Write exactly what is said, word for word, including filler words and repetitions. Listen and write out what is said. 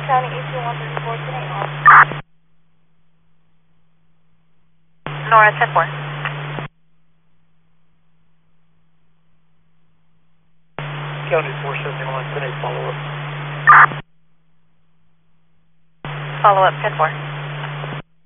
County E two one three four, ten eight off. Nora, ten four. County four seventy-one, ten eight, follow up. Follow up, ten four.